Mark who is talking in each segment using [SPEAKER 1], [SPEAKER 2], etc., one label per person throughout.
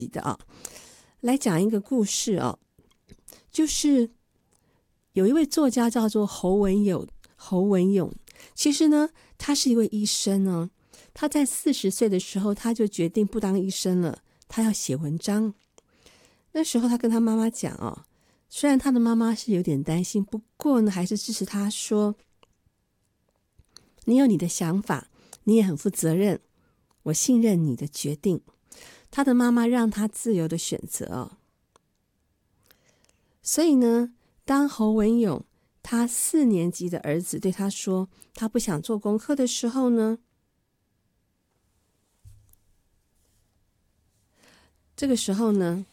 [SPEAKER 1] 的来讲一个故事就是有一位作家叫做侯文勇，其实呢他是一位医生他在40岁的时候他就决定不当医生了，他要写文章。那时候他跟他妈妈讲虽然他的妈妈是有点担心，不过呢还是支持他，说你有你的想法，你也很负责任，我信任你的决定。他的妈妈让他自由的选择所以呢当侯文勇他4年级的儿子对他说他不想做功课的时候呢，这个时候呢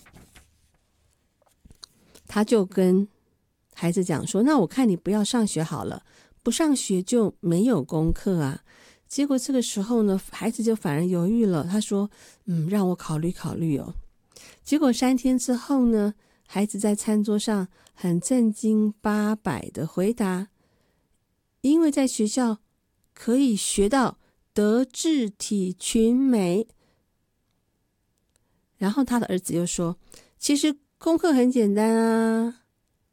[SPEAKER 1] 他就跟孩子讲说，那我看你不要上学好了，不上学就没有功课啊。结果这个时候呢孩子就反而犹豫了，他说让我考虑考虑结果3天之后呢，孩子在餐桌上很正经八百的回答，因为在学校可以学到德智体群美。然后他的儿子又说，其实功课很简单啊，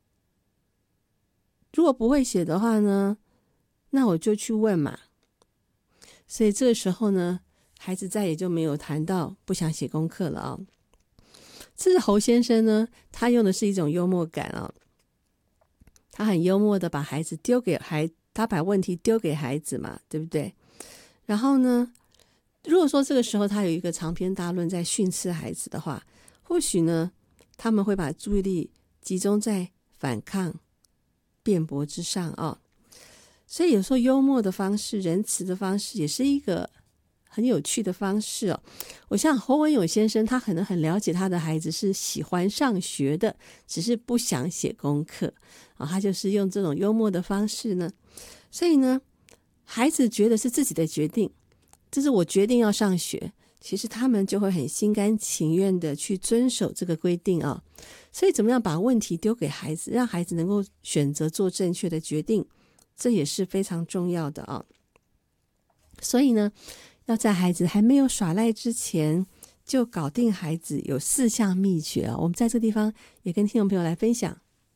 [SPEAKER 1] 如果不会写的话呢，那我就去问嘛。所以这个时候呢，孩子再也就没有谈到不想写功课了这是侯先生呢，他用的是一种幽默感他很幽默的把他把问题丢给孩子嘛，对不对？然后呢，如果说这个时候他有一个长篇大论在训斥孩子的话，或许呢他们会把注意力集中在反抗辩驳之上所以有时候幽默的方式，仁慈的方式也是一个很有趣的方式我想侯文勇先生他可能很了解他的孩子是喜欢上学的，只是不想写功课他就是用这种幽默的方式呢，所以呢孩子觉得是自己的决定，这是我决定要上学，其实他们就会很心甘情愿的去遵守这个规定所以怎么样把问题丢给孩子，让孩子能够选择做正确的决定，这也是非常重要的所以呢要在孩子还没有耍赖之前就搞定孩子，有4项秘诀我们在这个地方也跟听众朋友来分享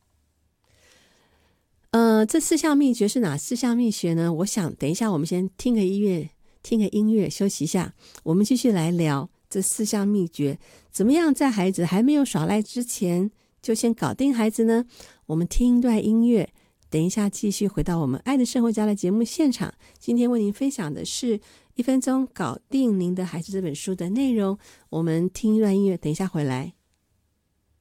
[SPEAKER 1] 这4项秘诀是哪4项秘诀呢？我想等一下我们先听个音乐休息一下，我们继续来聊这4项秘诀，怎么样在孩子还没有耍赖之前就先搞定孩子呢？我们听一段音乐，等一下继续回到我们爱的生活家的节目现场。今天为您分享的是1分钟搞定您的孩子这本书的内容，我们听一段音乐，等一下回来。